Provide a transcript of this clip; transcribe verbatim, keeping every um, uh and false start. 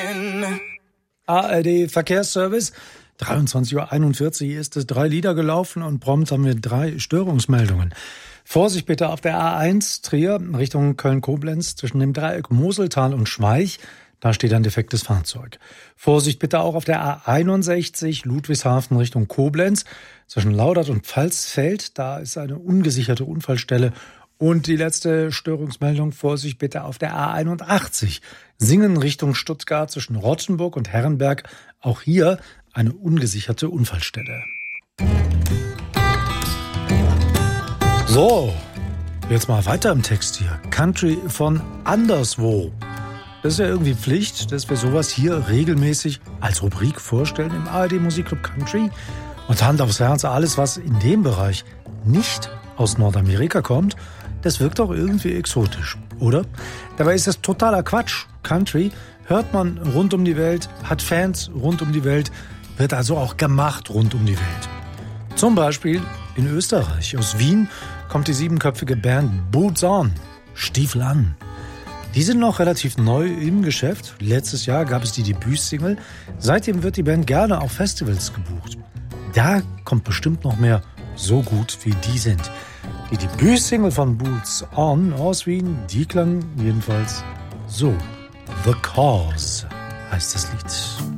A R D Verkehrsservice. dreiundzwanzig Uhr einundvierzig ist es, drei Lieder gelaufen und prompt haben wir drei Störungsmeldungen. Vorsicht bitte auf der A eins Trier Richtung Köln-Koblenz zwischen dem Dreieck Moseltal und Schweich. Da steht ein defektes Fahrzeug. Vorsicht bitte auch auf der A einundsechzig Ludwigshafen Richtung Koblenz zwischen Laudert und Pfalzfeld. Da ist eine ungesicherte Unfallstelle. Und die letzte Störungsmeldung, Vorsicht bitte auf der A einundachtzig Singen Richtung Stuttgart zwischen Rottenburg und Herrenberg. Auch hier eine ungesicherte Unfallstelle. So, jetzt mal weiter im Text hier. Country von anderswo. Das ist ja irgendwie Pflicht, dass wir sowas hier regelmäßig als Rubrik vorstellen im A R D Musikclub Country. Und Hand aufs Herz, alles, was in dem Bereich nicht aus Nordamerika kommt, das wirkt auch irgendwie exotisch, oder? Dabei ist das totaler Quatsch. Country hört man rund um die Welt, hat Fans rund um die Welt, wird also auch gemacht rund um die Welt. Zum Beispiel in Österreich. Aus Wien kommt die siebenköpfige Band Boots On, Stiefel an. Die sind noch relativ neu im Geschäft. Letztes Jahr gab es die Debütsingle. Seitdem wird die Band gerne auf Festivals gebucht. Da kommt bestimmt noch mehr so gut, wie die sind. Die Debütsingle von Boots On aus Wien, die klang jedenfalls so. The Cause heißt das Lied.